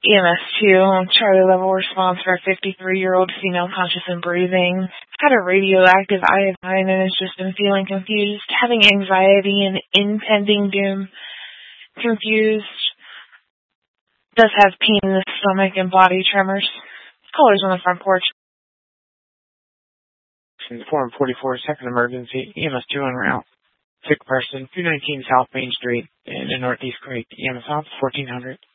EMS 2, Charlie level response for a 53-year-old female conscious and breathing. Had a radioactive iodine and has just been feeling confused, having anxiety and impending doom. Confused. Does have pain in the stomach and body tremors. Callers on the front porch. Form 44, second emergency, EMS 2 en route. Sick person, 219 South Main Street in the Northeast Creek, EMS off 1400.